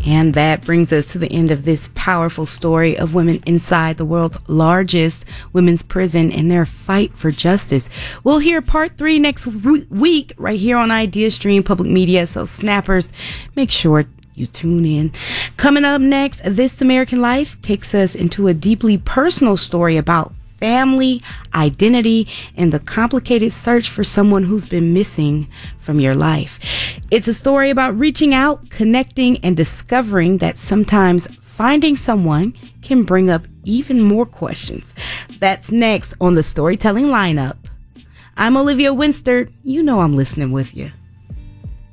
And that brings us to the end of this powerful story of women inside the world's largest women's prison and their fight for justice. We'll hear part 3 next week right here on Idea Stream Public Media. So snappers, make sure you tune in. Coming up next, This American Life takes us into a deeply personal story about family, identity, and the complicated search for someone who's been missing from your life. It's a story about reaching out, connecting, and discovering that sometimes finding someone can bring up even more questions. That's next on the Storytelling Lineup. I'm Olivia Winster. You know I'm listening with you.